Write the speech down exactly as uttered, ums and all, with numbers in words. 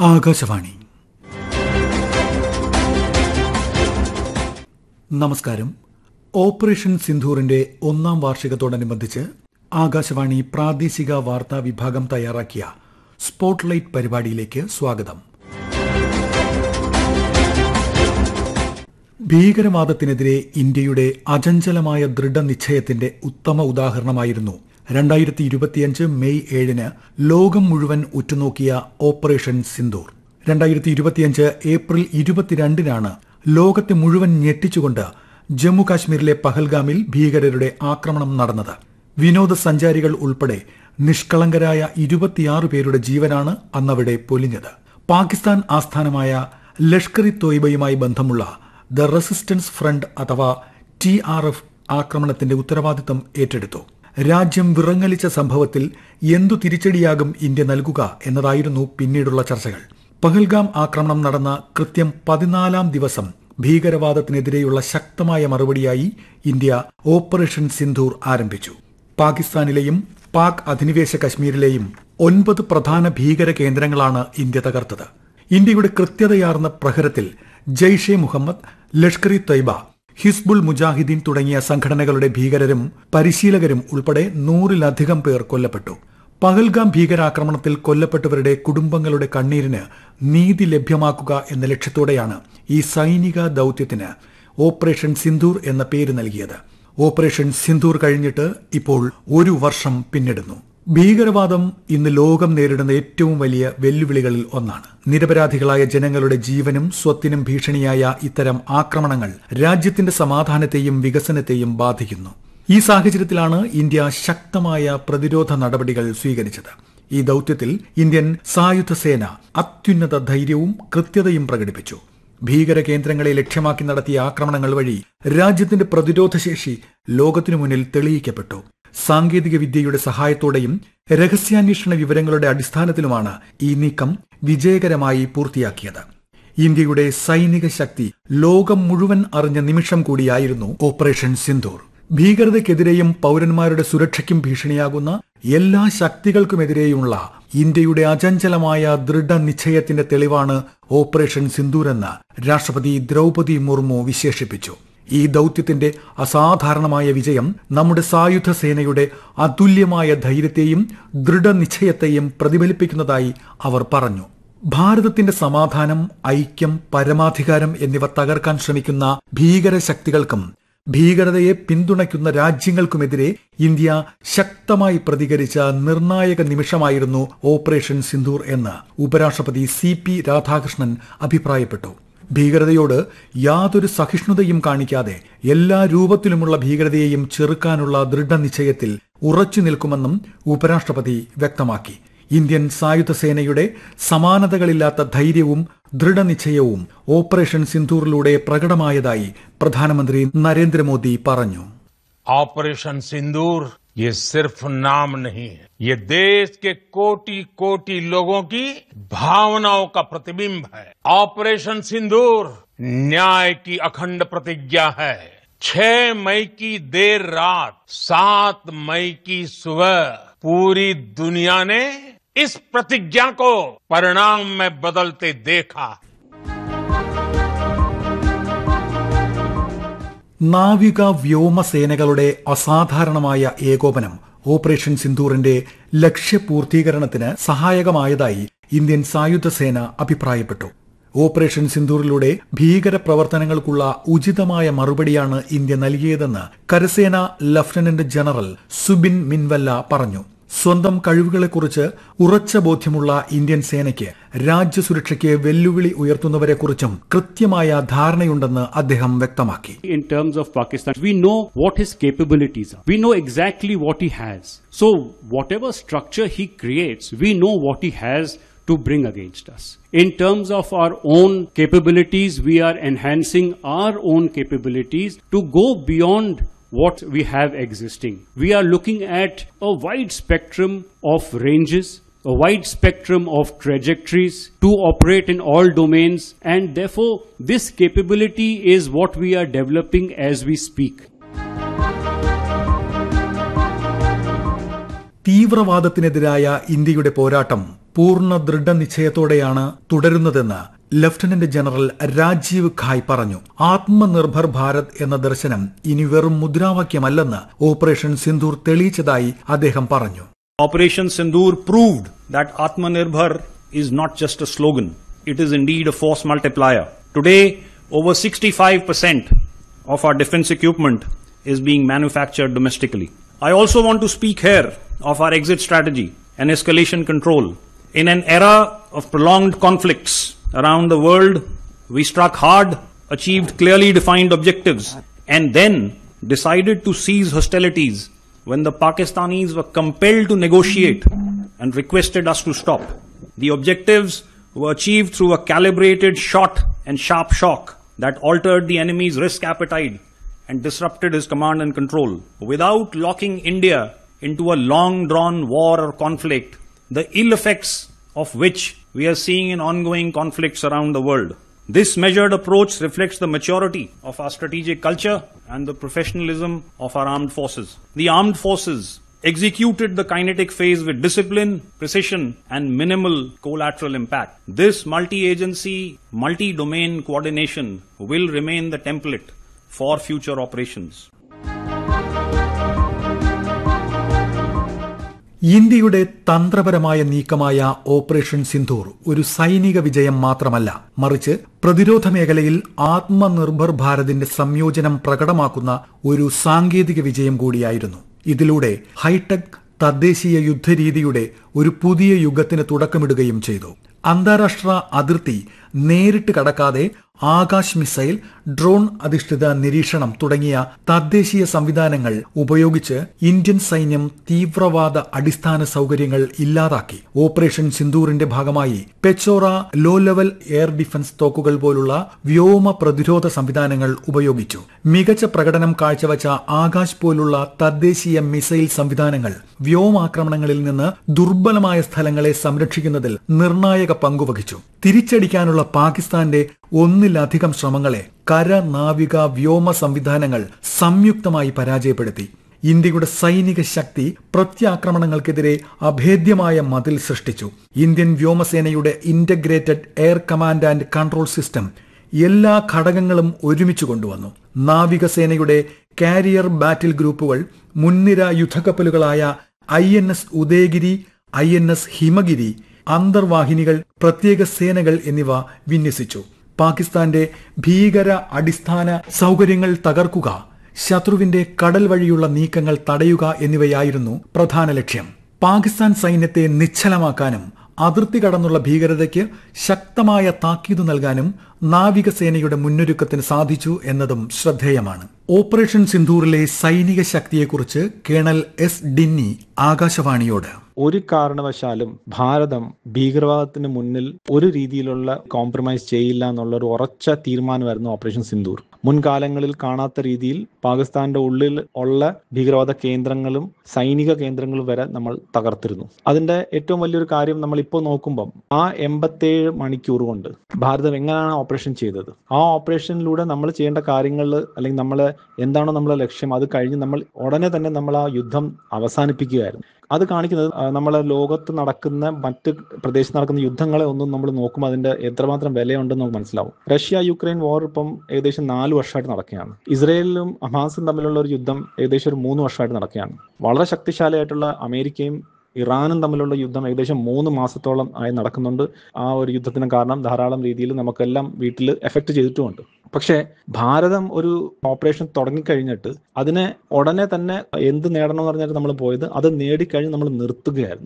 ആകാശവാണി. നമസ്കാരം. ഓപ്പറേഷൻ സിന്ധൂറിന്റെ ഒന്നാം വാർഷികത്തോടനുബന്ധിച്ച് ആകാശവാണി പ്രാദേശിക വാർത്താ വിഭാഗം തയ്യാറാക്കിയ സ്പോട്ട്ലൈറ്റ് പരിപാടിയിലേക്ക് സ്വാഗതം. ഭീകരവാദത്തിനെതിരെ ഇന്ത്യയുടെ അചഞ്ചലമായ ദൃഢനിശ്ചയത്തിന്റെ ഉത്തമ ഉദാഹരണമായിരുന്നു രണ്ടായിരത്തി ഇരുപത്തിയഞ്ച് മെയ് ഏഴിന് ലോകം മുഴുവൻ ഉറ്റുനോക്കിയ ഓപ്പറേഷൻ സിന്ദൂർ. രണ്ടായിരത്തി ഇരുപത്തിയഞ്ച് ഏപ്രിൽ ഇരുപത്തിരണ്ടിനാണ് ലോകത്തെ മുഴുവൻ ഞെട്ടിച്ചുകൊണ്ട് ജമ്മുകാശ്മീരിലെ പഹൽഗാമിൽ ഭീകരരുടെ ആക്രമണം നടന്നത്. വിനോദസഞ്ചാരികൾ ഉൾപ്പെടെ നിഷ്കളങ്കരായ ഇരുപത്തിയാറ് പേരുടെ ജീവനാണ് അന്നവിടെ പൊലിഞ്ഞത്. പാകിസ്ഥാൻ ആസ്ഥാനമായ ലഷ്കർ ഇ തോയ്ബയുമായി ബന്ധമുള്ള ദ റെസിസ്റ്റൻസ് ഫ്രണ്ട് അഥവാ ടി ആർ എഫ് ആക്രമണത്തിന്റെ ഉത്തരവാദിത്തം ഏറ്റെടുത്തു. രാജ്യം വിറങ്ങലിച്ച സംഭവത്തിൽ എന്തു തിരിച്ചടിയാകും ഇന്ത്യ നൽകുക എന്നതായിരുന്നു പിന്നീടുള്ള ചർച്ചകൾ. പഹൽഗാം ആക്രമണം നടന്ന കൃത്യം പതിനാലാം ദിവസം ഭീകരവാദത്തിനെതിരെയുള്ള ശക്തമായ മറുപടിയായി ഇന്ത്യ ഓപ്പറേഷൻ സിന്ധൂർ ആരംഭിച്ചു. പാകിസ്ഥാനിലെയും പാക് അധിനിവേശ കശ്മീരിലെയും ഒൻപത് പ്രധാന ഭീകര കേന്ദ്രങ്ങളാണ് ഇന്ത്യ തകർത്തത്. ഇന്ത്യയുടെ കൃത്യതയാർന്ന പ്രഹരത്തിൽ ജയ്ഷെ മുഹമ്മദ്, ലഷ്കർ ഇ തൊയ്ബ, ഹിസ്ബുൾ മുജാഹിദീൻ തുടങ്ങിയ സംഘടനകളുടെ ഭീകരരും പരിശീലകരും ഉൾപ്പെടെ നൂറിലധികം പേർ കൊല്ലപ്പെട്ടു. പഹൽഗാം ഭീകരാക്രമണത്തിൽ കൊല്ലപ്പെട്ടവരുടെ കുടുംബങ്ങളുടെ കണ്ണീരിന് നീതി ലഭ്യമാക്കുക എന്ന ലക്ഷ്യത്തോടെയാണ് ഈ സൈനിക ദൌത്യത്തിന് ഓപ്പറേഷൻ സിന്ധൂർ എന്ന പേര് നൽകിയത്. ഓപ്പറേഷൻ സിന്ധൂർ കഴിഞ്ഞിട്ട് ഇപ്പോൾ ഒരു വർഷം പിന്നിടുന്നു. ഭീകരവാദം ഇന്ന് ലോകം നേരിടുന്ന ഏറ്റവും വലിയ വെല്ലുവിളികളിൽ ഒന്നാണ്. നിരപരാധികളായ ജനങ്ങളുടെ ജീവനും സ്വത്തിനും ഭീഷണിയായ ഇത്തരം ആക്രമണങ്ങൾ രാജ്യത്തിന്റെ സമാധാനത്തെയും വികസനത്തെയും ബാധിക്കുന്നു. ഈ സാഹചര്യത്തിലാണ് ഇന്ത്യ ശക്തമായ പ്രതിരോധ നടപടികൾ സ്വീകരിച്ചത്. ഈ ദൌത്യത്തിൽ ഇന്ത്യൻ സായുധ സേന അത്യുന്നത ധൈര്യവും കൃത്യതയും പ്രകടിപ്പിച്ചു. ഭീകര കേന്ദ്രങ്ങളെ ലക്ഷ്യമാക്കി നടത്തിയ ആക്രമണങ്ങൾ വഴി രാജ്യത്തിന്റെ പ്രതിരോധശേഷി ലോകത്തിനു മുന്നിൽ തെളിയിക്കപ്പെട്ടു. സാങ്കേതിക വിദ്യയുടെ സഹായത്തോടെയും രഹസ്യാന്വേഷണ വിവരങ്ങളുടെ അടിസ്ഥാനത്തിലുമാണ് ഈ നീക്കം വിജയകരമായി പൂർത്തിയാക്കിയത്. ഇന്ത്യയുടെ സൈനിക ശക്തി ലോകം മുഴുവൻ അറിഞ്ഞ നിമിഷം കൂടിയായിരുന്നു ഓപ്പറേഷൻ സിന്ധൂർ. ഭീകരതയ്ക്കെതിരെയും പൌരന്മാരുടെ സുരക്ഷയ്ക്കും ഭീഷണിയാകുന്ന എല്ലാ ശക്തികൾക്കുമെതിരെയുമുള്ള ഇന്ത്യയുടെ അചഞ്ചലമായ ദൃഢനിശ്ചയത്തിന്റെ തെളിവാണ് ഓപ്പറേഷൻ സിന്ധൂർ എന്ന് രാഷ്ട്രപതി ദ്രൗപദി മുർമു വിശേഷിപ്പിച്ചു. ഈ ദൌത്യത്തിന്റെ അസാധാരണമായ വിജയം നമ്മുടെ സായുധ സേനയുടെ അതുല്യമായ ധൈര്യത്തെയും ദൃഢനിശ്ചയത്തെയും പ്രതിഫലിപ്പിക്കുന്നതായി അവർ പറഞ്ഞു. ഭാരതത്തിന്റെ സമാധാനം, ഐക്യം, പരമാധികാരം എന്നിവ തകർക്കാൻ ശ്രമിക്കുന്ന ഭീകര ശക്തികൾക്കും ഭീകരതയെ പിന്തുണയ്ക്കുന്ന രാജ്യങ്ങൾക്കുമെതിരെ ഇന്ത്യ ശക്തമായി പ്രതികരിച്ച നിർണായക നിമിഷമായിരുന്നു ഓപ്പറേഷൻ സിന്ധൂർ എന്ന് ഉപരാഷ്ട്രപതി സി പി രാധാകൃഷ്ണൻ അഭിപ്രായപ്പെട്ടു. ഭീകരതയോട് യാതൊരു സഹിഷ്ണുതയും കാണിക്കാതെ എല്ലാ രൂപത്തിലുമുള്ള ഭീകരതയെയും ചെറുക്കാനുള്ള ദൃഢനിശ്ചയത്തിൽ ഉറച്ചു നിൽക്കുമെന്നും ഉപരാഷ്ട്രപതി വ്യക്തമാക്കി. ഇന്ത്യൻ സായുധ സേനയുടെ സമാനതകളില്ലാത്ത ധൈര്യവും ദൃഢനിശ്ചയവും ഓപ്പറേഷൻ സിന്ധൂറിലൂടെ പ്രകടമായതായി പ്രധാനമന്ത്രി നരേന്ദ്രമോദി പറഞ്ഞു. ऑपरेशन सिंदूर ये सिर्फ नाम नहीं है, ये देश के कोटि कोटि लोगों की भावनाओं का प्रतिबिंब है. ऑपरेशन सिंदूर न्याय की अखंड प्रतिज्ञा है. छह मई की देर रात, सात मई की सुबह पूरी दुनिया ने इस प्रतिज्ञा को परिणाम में बदलते देखा. നാവിക വ്യോമസേനകളുടെ അസാധാരണമായ ഏകോപനം ഓപ്പറേഷൻ സിന്ധൂറിന്റെ ലക്ഷ്യപൂർത്തീകരണത്തിന് സഹായകമായതായി ഇന്ത്യൻ സായുധ സേന അഭിപ്രായപ്പെട്ടു. ഓപ്പറേഷൻ സിന്ധൂറിലൂടെ ഭീകരപ്രവർത്തനങ്ങൾക്കുള്ള ഉചിതമായ മറുപടിയാണ് ഇന്ത്യ നൽകിയതെന്ന് കരസേന ലഫ്റ്റനന്റ് ജനറൽ സുബിൻ മിൻവല്ല പറഞ്ഞു. സ്വന്തം കഴിവുകളെക്കുറിച്ച് ഉറച്ച ബോധ്യമുള്ള ഇന്ത്യൻ സേനയ്ക്ക് രാജ്യസുരക്ഷയ്ക്ക് വെല്ലുവിളി ഉയർത്തുന്നവരെക്കുറിച്ചും കൃത്യമായ ധാരണയുണ്ടെന്ന് അദ്ദേഹം വ്യക്തമാക്കി. In terms of Pakistan, we know what his capabilities are. We know exactly what he has. So whatever structure he creates, we know what he has to bring against us. In terms of our own capabilities, we are enhancing our own capabilities to go beyond what we have existing. We are looking at a wide spectrum of ranges, a wide spectrum of trajectories to operate in all domains, and therefore this capability is what we are developing as we speak. തീവ്രവാദത്തിനെതിരായ ഇന്ത്യയുടെ പോരാട്ടം പൂർണ്ണ ദൃഢനിശ്ചയത്തോടെയാണ് തുടരുന്നതെന്ന് lieutenant general Rajeev ഖായ് പറഞ്ഞു. ആത്മനിർഭർ ഭാരത് എന്ന ദർശനം ഇനി വെറും മുദ്രാവാക്യമല്ലെന്ന് operation Sindoor തെളിയിച്ചതായി അദ്ദേഹം പറഞ്ഞു. Operation Sindoor proved that Atmanirbhar is not just a slogan. It is indeed a force multiplier. Today, over sixty-five percent of our defense equipment is being manufactured domestically. I also want to speak here of our exit strategy and escalation control. In an era of prolonged conflicts around the world, we struck hard, achieved clearly defined objectives, and then decided to cease hostilities when the Pakistanis were compelled to negotiate and requested us to stop. The objectives were achieved through a calibrated shot and sharp shock that altered the enemy's risk appetite and disrupted his command and control. Without locking India into a long-drawn war or conflict, the ill effects of which we are seeing in ongoing conflicts around the world. This measured approach reflects the maturity of our strategic culture and the professionalism of our armed forces. The armed forces executed the kinetic phase with discipline, precision, and minimal collateral impact. This multi-agency, multi-domain coordination will remain the template for future operations. ഇന്ത്യയുടെ തന്ത്രപരമായ നീക്കമായ operation Sindoor ഒരു സൈനിക വിജയം മാത്രമല്ല, മറിച്ച് പ്രതിരോധ മേഖലയിൽ ആത്മനിർഭർ ഭാരതിന്റെ സംയോജനം പ്രകടമാക്കുന്ന ഒരു സാങ്കേതിക വിജയം കൂടിയായിരുന്നു. ഇതിലൂടെ ഹൈടെക് തദ്ദേശീയ യുദ്ധരീതിയുടെ ഒരു പുതിയ യുഗത്തിന് തുടക്കമിടുകയും ചെയ്തു. അന്താരാഷ്ട്ര അതിർത്തി നേരിട്ട് കടക്കാതെ ആകാശ് മിസൈൽ, ഡ്രോൺ അധിഷ്ഠിത നിരീക്ഷണം തുടങ്ങിയ തദ്ദേശീയ സംവിധാനങ്ങൾ ഉപയോഗിച്ച് ഇന്ത്യൻ സൈന്യം തീവ്രവാദ അടിസ്ഥാന സൌകര്യങ്ങൾ ഇല്ലാതാക്കി. ഓപ്പറേഷൻ സിന്ദൂറിന്റെ ഭാഗമായി Pechora low level air defence തോക്കുകൾ പോലുള്ള വ്യോമ പ്രതിരോധ സംവിധാനങ്ങൾ ഉപയോഗിച്ചു. മികച്ച പ്രകടനം കാഴ്ചവച്ച ആകാശ് പോലുള്ള തദ്ദേശീയ മിസൈൽ സംവിധാനങ്ങൾ വ്യോമാക്രമണങ്ങളിൽ നിന്ന് ദുർബലമായ സ്ഥലങ്ങളെ സംരക്ഷിക്കുന്നതിൽ നിർണായക പങ്കുവഹിച്ചു. തിരിച്ചടിക്കാനുള്ള പാകിസ്ഥാന്റെ ഒന്നിലധികം ശ്രമങ്ങളെ കര, നാവിക, വ്യോമ സംവിധാനങ്ങൾ സംയുക്തമായി പരാജയപ്പെടുത്തി. ഇന്ത്യയുടെ സൈനിക ശക്തി പ്രത്യാക്രമണങ്ങൾക്കെതിരെ അഭേദ്യമായ മതിൽ സൃഷ്ടിച്ചു. ഇന്ത്യൻ വ്യോമസേനയുടെ integrated air command and control system എല്ലാ ഘടകങ്ങളും ഒരുമിച്ച് കൊണ്ടുവന്നു. നാവികസേനയുടെ കാരിയർ ബാറ്റിൽ ഗ്രൂപ്പുകൾ, മുൻനിര യുദ്ധക്കപ്പലുകളായ I N S Udayagiri, I N S Himagiri, അന്തർവാഹിനികൾ, പ്രത്യേക സേനകൾ എന്നിവ വിന്യസിച്ചു. പാകിസ്ഥാന്റെ ഭീകര അടിസ്ഥാന സൌകര്യങ്ങൾ തകർക്കുക, ശത്രുവിന്റെ കടൽ വഴിയുള്ള നീക്കങ്ങൾ തടയുക എന്നിവയായിരുന്നു പ്രധാന ലക്ഷ്യം. പാകിസ്ഥാൻ സൈന്യത്തെ നിശ്ചലമാക്കാനും അതിർത്തി കടന്നുള്ള ഭീകരതയ്ക്ക് ശക്തമായ താക്കീത് നൽകാനും നാവികസേനയുടെ മുന്നൊരുക്കത്തിന് സാധിച്ചു എന്നതും ശ്രദ്ധേയമാണ്. ഓപ്പറേഷൻ സിന്ദൂറിലെ സൈനിക ശക്തിയെക്കുറിച്ച് കേണൽ എസ് ഡിന്നി ആകാശവാണിയോട്: ഒരു കാരണവശാലും ഭാരതം ഭീകരവാദത്തിന് മുന്നിൽ ഒരു രീതിയിലുള്ള കോംപ്രമൈസ് ചെയ്യില്ല എന്നുള്ള ഒരു ഉറച്ച തീരുമാനമായിരുന്നു ഓപ്പറേഷൻ സിന്ദൂർ. മുൻകാലങ്ങളിൽ കാണാത്ത രീതിയിൽ പാകിസ്ഥാന്റെ ഉള്ളിൽ ഉള്ള ഭീകരവാദ കേന്ദ്രങ്ങളും സൈനിക കേന്ദ്രങ്ങളും വരെ നമ്മൾ തകർത്തിരുന്നു. അതിന്റെ ഏറ്റവും വലിയൊരു കാര്യം നമ്മൾ ഇപ്പോൾ നോക്കുമ്പം ആ എൺപത്തേഴ് മണിക്കൂർ കൊണ്ട് ഭാരതം എങ്ങനെയാണ് ഓപ്പറേഷൻ ചെയ്തത്, ആ ഓപ്പറേഷനിലൂടെ നമ്മൾ ചെയ്യേണ്ട കാര്യങ്ങൾ അല്ലെങ്കിൽ നമ്മൾ എന്താണോ നമ്മളെ ലക്ഷ്യം അത് കഴിഞ്ഞ് നമ്മൾ ഉടനെ തന്നെ നമ്മൾ ആ യുദ്ധം അവസാനിപ്പിക്കുകയായിരുന്നു. അത് കാണിക്കുന്നത് നമ്മളെ ലോകത്ത് നടക്കുന്ന മറ്റ് പ്രദേശത്ത് നടക്കുന്ന യുദ്ധങ്ങളെ ഒന്നും നമ്മൾ നോക്കുമ്പോൾ അതിന്റെ എത്രമാത്രം വിലയുണ്ടെന്ന് നമുക്ക് മനസ്സിലാവും. റഷ്യ യുക്രൈൻ വാർ ഇപ്പം ഏകദേശം നാല് വർഷമായിട്ട് നടക്കുകയാണ്. ഇസ്രയേലിലും ഹമാസും തമ്മിലുള്ള ഒരു യുദ്ധം ഏകദേശം ഒരു മൂന്ന് വർഷമായിട്ട് നടക്കുകയാണ്. വളരെ ശക്തിശാലിയായിട്ടുള്ള അമേരിക്കയും ഇറാനും തമ്മിലുള്ള യുദ്ധം ഏകദേശം മൂന്ന് മാസത്തോളം ആയി നടക്കുന്നുണ്ട്. ആ ഒരു യുദ്ധത്തിന് കാരണം ധാരാളം രീതിയിൽ നമുക്കെല്ലാം വീട്ടിൽ എഫക്ട് ചെയ്തിട്ടുമുണ്ട്. പക്ഷേ ഭാരതം ഒരു ഓപ്പറേഷൻ തുടങ്ങിക്കഴിഞ്ഞിട്ട് അതിനെ ഉടനെ തന്നെ എന്ത് നേടണമെന്ന് പറഞ്ഞിട്ട് നമ്മൾ പോയത് അത് നേടിക്കഴിഞ്ഞ് നമ്മൾ നിർത്തുകയായിരുന്നു.